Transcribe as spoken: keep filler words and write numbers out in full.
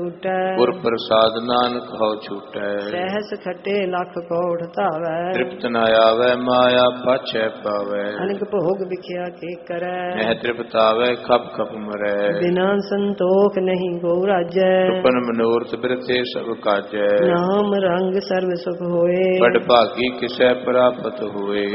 ਗੁਰ ਪ੍ਰਸਾਦ ਨਾਨਕ ਹਉ ਛੂਟੈ। ਸਹਿਸ ਖੱਟੇ ਲੱਖ ਕੋਟ ਧਾਵੈ। ਤ੍ਰਿਪਤ ਨ ਆਵੈ ਮਾਇਆ ਪਾਛੈ ਪਾਵੈ। ਅਨਕ ਭੋਗ ਵਿਖਿਆ ਕੇ ਕਰੈ। ਨਹਿ ਤ੍ਰਿਪਤ ਆਵੈ ਖਪ ਖਪ ਮਰੈ। ਬਿਨਾ ਸੰਤੋਖ ਨਹੀਂ ਕੋ ਰਾਜੈ। ਸੁਪਨ ਮਨੋਰਥ ਬਿਰਥੇ ਸਭ ਕਾਜੈ। ਨਾਮ ਰੰਗ ਸਰਬ ਸੁਖ ਹੋਏ। ਬੜ ਭਾਗੀ ਕਿਸੈ ਪ੍ਰਾਪਤ ਹੋਏ।